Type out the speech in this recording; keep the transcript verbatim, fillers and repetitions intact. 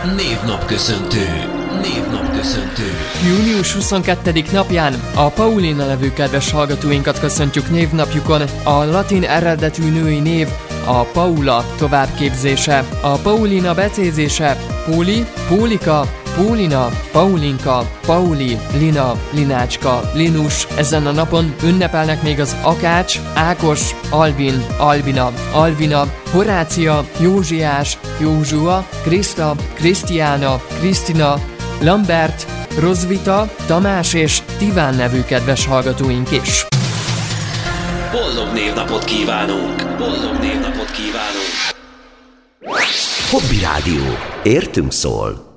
Névnapköszöntő. Névnapköszöntő. június huszonkettedike napján a Paulina nevű kedves hallgatóinkat köszöntjük névnapjukon. A latin eredetű női név a Paula továbbképzése. A Paulina becézése Póli, Pólika, Pólina, Paulinka, Pauli, Lina, Linácska, Linus. Ezen a napon ünnepelnek még az Akács, Ákos, Albin, Albina, Alvina, Horácia, Józsiás, Józsua, Kriszta, Krisztiána, Krisztina, Lambert, Rozvita, Tamás és Tiván nevű kedves hallgatóink is. Boldog névnapot kívánunk! Boldog névnapot kívánunk! Hobby Rádió. Értünk szól.